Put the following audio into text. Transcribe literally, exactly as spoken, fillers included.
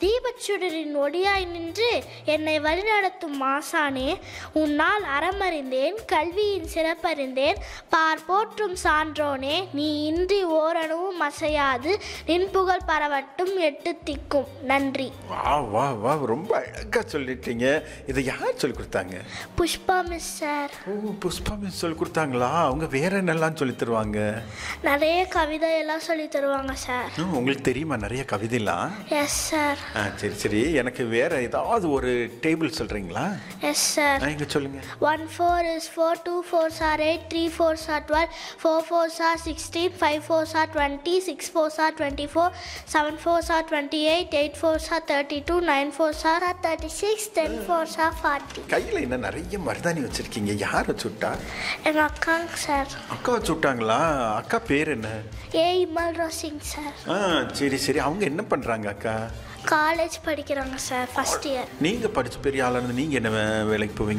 தீபச்சுடரின் ஒளியாய் நின்று என்னை வழிநடத்தும் மாசானே, உன்னால் அறமறிந்தேன், கல்வியின் சிறப்பறிந்தேன், பார் போற்றும் சான்றோனே, நீ இன்றி ஓரணுவும் அசையாது, நின் புகழ் பரவட்டும் எட்டு திக்கும். நன்றி. வா வா வா ரொம்ப அழகாக சொல்லிட்டீங்க. இதை யார் சொல்லி கொடுத்தாங்க? Pushpa miss sir. ஓ, புஷ்பா மிஸ் சொல்லி கொடுத்தாங்களா? அவங்க வேற என்னெல்லாம் சொல்லி தருவாங்க? நிறைய கவிதை எல்லாம் சொல்லி தருவாங்க சார். உங்களுக்கு தெரியுமா நிறைய கவிதைலாம்? Yes sir. ஆ சரி சரி, எனக்கு வேற ஏதாவது ஒரு டேபிள் சொல்றீங்களா? Yes sir. எங்க சொல்லுங்க. One four is four, two fours are eight, three fours are twelve, four fours are sixteen, five fours are twenty, six fours are twenty-four, seven fours are twenty-eight, eight fours are thirty-two, nine fours are thirty-six, ten fours are forty. கையில என்ன நிறைய மருதாணி வச்சிருக்கீங்க? யார் வச்சுட்டா? எங்க அக்காங்க sir. அக்கா வச்சுட்டாங்களா? அக்கா பேர் என்ன? ஏ இமல்ரா சிங் சார். ஆ சரி சரி, அவங்க என்ன பண்றாங்க அக்கா? காலேஜ் படிக்கிறாங்க சார், ஃபர்ஸ்ட் இயர். நீங்க படிச்சு பெரிய ஆளா இருந்து நீங்க என்ன வே- வேலைக்கு போவீங்க?